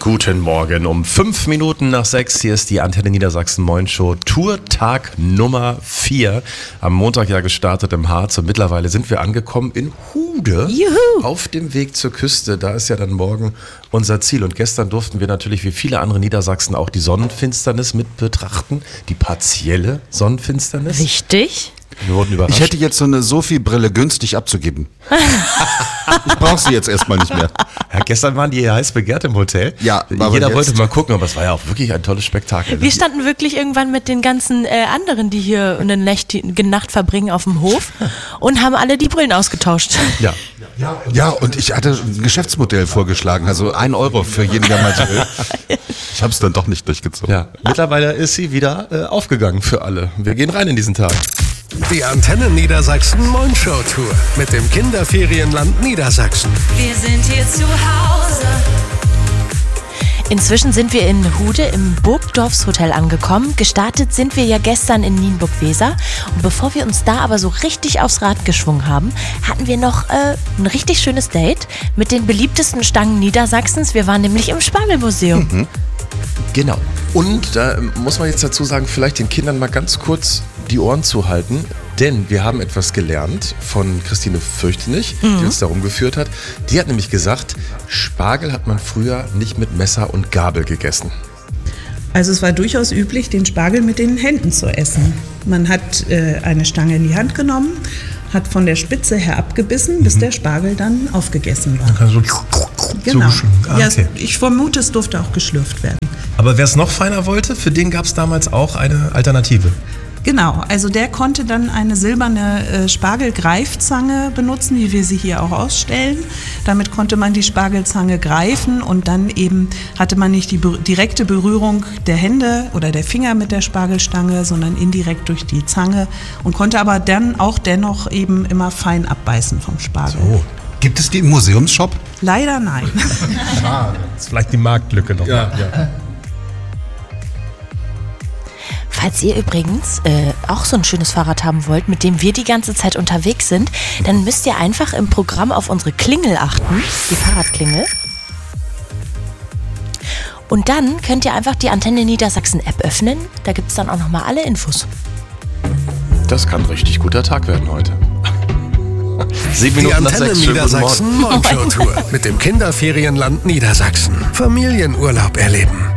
Guten Morgen, um 5 Minuten nach 6, hier ist die Antenne Niedersachsen Moin Show, Tourtag Nummer 4, am Montag ja gestartet im Harz und mittlerweile sind wir angekommen in Hude, auf dem Weg zur Küste, da ist ja dann morgen unser Ziel und gestern durften wir natürlich wie viele andere Niedersachsen auch die Sonnenfinsternis mit betrachten, die partielle Sonnenfinsternis. Richtig. Wir wurden überrascht. Ich hätte jetzt so eine Sophie-Brille günstig abzugeben. Ich brauche sie jetzt erstmal nicht mehr. Ja, gestern waren die heiß begehrt im Hotel. Ja, aber jeder jetzt wollte mal gucken, aber es war ja auch wirklich ein tolles Spektakel. Wir standen wirklich irgendwann mit den ganzen anderen, die hier eine Nacht verbringen, auf dem Hof und haben alle die Brillen ausgetauscht. Ja. Ja, und ich hatte ein Geschäftsmodell vorgeschlagen, also 1 Euro für jeden, der mal will. Ich habe es dann doch nicht durchgezogen. Ja, mittlerweile ist sie wieder aufgegangen für alle. Wir gehen rein in diesen Tag. Die Antenne Niedersachsen Moin Show Tour mit dem Kinderferienland Niedersachsen. Wir sind hier zu Hause. Inzwischen sind wir in Hude im Burgdorfs Hotel angekommen. Gestartet sind wir ja gestern in Nienburg-Weser. Und bevor wir uns da aber so richtig aufs Rad geschwungen haben, hatten wir noch ein richtig schönes Date mit den beliebtesten Stangen Niedersachsens. Wir waren nämlich im Spargelmuseum. Mhm. Genau. Und da muss man jetzt dazu sagen, vielleicht den Kindern mal ganz kurz die Ohren zuhalten, denn wir haben etwas gelernt von Christine Fürchtenich, die uns darum geführt hat. Die hat nämlich gesagt, Spargel hat man früher nicht mit Messer und Gabel gegessen. Also es war durchaus üblich, den Spargel mit den Händen zu essen. Man hat eine Stange in die Hand genommen, hat von der Spitze her abgebissen, bis der Spargel dann aufgegessen war. Also Genau. Ja, okay. ich vermute, es durfte auch geschlürft werden. Aber wer es noch feiner wollte, für den gab es damals auch eine Alternative. Genau, also der konnte dann eine silberne Spargelgreifzange benutzen, wie wir sie hier auch ausstellen. Damit konnte man die Spargelzange greifen und dann eben hatte man nicht die direkte Berührung der Hände oder der Finger mit der Spargelstange, sondern indirekt durch die Zange und konnte aber dann auch dennoch eben immer fein abbeißen vom Spargel. Oh. Gibt es die im Museumsshop? Leider nein. Schade. Das ist vielleicht die Marktlücke noch. Ja. Falls ihr übrigens auch so ein schönes Fahrrad haben wollt, mit dem wir die ganze Zeit unterwegs sind, dann müsst ihr einfach im Programm auf unsere Klingel achten, die Fahrradklingel. Und dann könnt ihr einfach die Antenne Niedersachsen App öffnen, da gibt es dann auch nochmal alle Infos. Das kann ein richtig guter Tag werden heute. 7 Die Minuten nach Antenne 6, schönen guten Morgen. Niedersachsen Moin Show Tour mit dem Kinderferienland Niedersachsen. Familienurlaub erleben.